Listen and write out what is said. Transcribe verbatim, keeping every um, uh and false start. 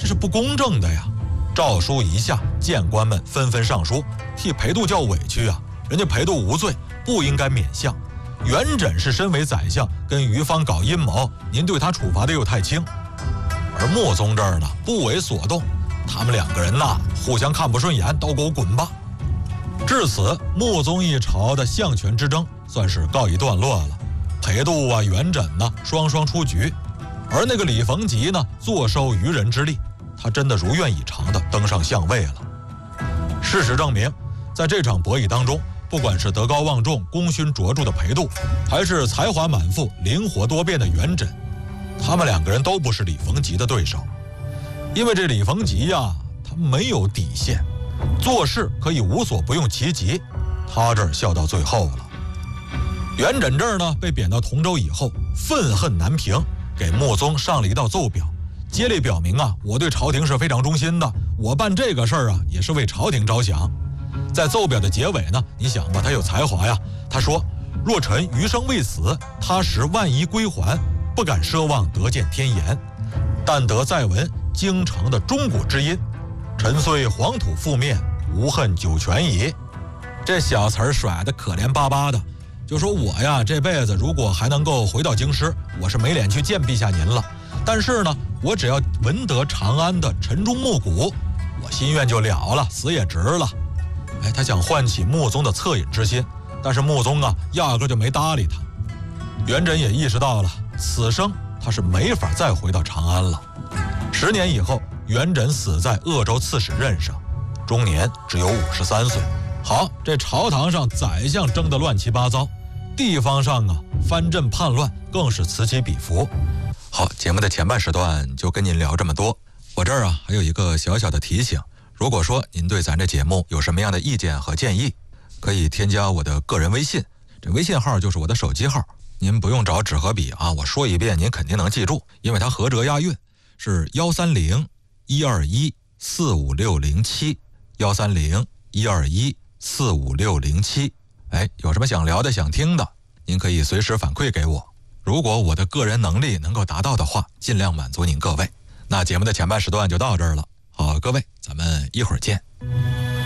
是不公正的呀。诏书一下，谏官们纷纷上书，替裴度叫委屈啊！人家裴度无罪，不应该免相。元稹是身为宰相，跟于方搞阴谋，您对他处罚的又太轻。而穆宗这儿呢，不为所动，他们两个人呐，互相看不顺眼，都给我滚吧！至此，穆宗一朝的相权之争算是告一段落了。裴度啊、元稹呢，双双出局，而那个李逢吉呢，坐收渔人之利。他真的如愿以偿地登上相位了。事实证明，在这场博弈当中，不管是德高望重、功勋卓著的裴度，还是才华满腹、灵活多变的元稹，他们两个人都不是李逢吉的对手。因为这李逢吉呀，他没有底线，做事可以无所不用其极，他这儿笑到最后了。元稹这儿呢，被贬到同州以后，愤恨难平，给穆宗上了一道奏表。竭力表明啊，我对朝廷是非常忠心的，我办这个事儿啊，也是为朝廷着想。在奏表的结尾呢，你想吧，他有才华呀。他说：“若臣余生未死，他时万一归还，不敢奢望得见天颜，但得再闻京城的钟鼓之音，臣虽黄土覆面，无恨久全矣。”这小词儿甩得可怜巴巴的，就说我呀，这辈子如果还能够回到京师，我是没脸去见陛下您了。但是呢，我只要闻得长安的晨钟暮鼓，我心愿就了了，死也值了。哎，他想唤起穆宗的恻隐之心，但是穆宗啊，压根就没搭理他。元稹也意识到了，此生他是没法再回到长安了。十年以后，元稹死在鄂州刺史任上，终年只有五十三岁。好，这朝堂上宰相争得乱七八糟，地方上啊藩镇叛乱更是此起彼伏。好，节目的前半时段就跟您聊这么多。我这儿啊还有一个小小的提醒，如果说您对咱这节目有什么样的意见和建议，可以添加我的个人微信，这微信号就是我的手机号，您不用找纸和笔啊，我说一遍您肯定能记住，因为它合辙押韵，是幺三零一二一四五六零七幺三零一二一四五六零七。哎，有什么想聊的、想听的，您可以随时反馈给我。如果我的个人能力能够达到的话，尽量满足您各位。那节目的前半时段就到这儿了。好，各位，咱们一会儿见。